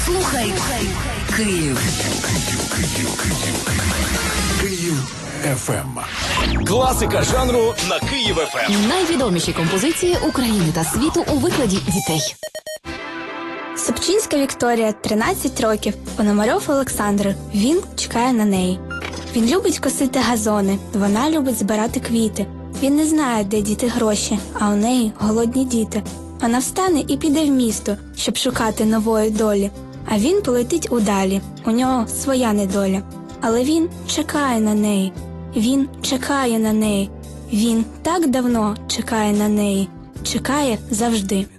Слухай Київ. Київ ФМ. Класика жанру на Київ ФМ. Найвідоміші композиції України та світу у викладі дітей. Собчинська Вікторія, 13 років, Пономарьов Олександр. Він чекає на неї. Він любить косити газони, вона любить збирати квіти. Він не знає, де діти гроші, а у неї голодні діти. Вона встане і піде в місто, щоб шукати нової долі. А він полетить удалі, у нього своя недоля. Але він чекає на неї, він чекає на неї. Він так давно чекає на неї, чекає завжди.